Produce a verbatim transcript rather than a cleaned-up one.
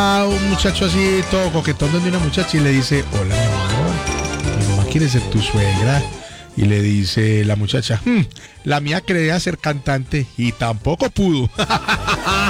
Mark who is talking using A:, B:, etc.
A: a un muchacho así todo coquetón donde una muchacha y le dice, hola mi amor, mi mamá quiere ser tu suegra. Y le dice la muchacha, hm, la mía quería ser cantante y tampoco pudo.